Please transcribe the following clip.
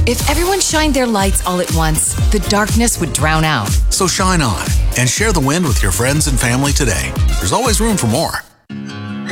If everyone shined their lights all at once, the darkness would drown out. So shine on and share the wind with your friends and family today. There's always room for more.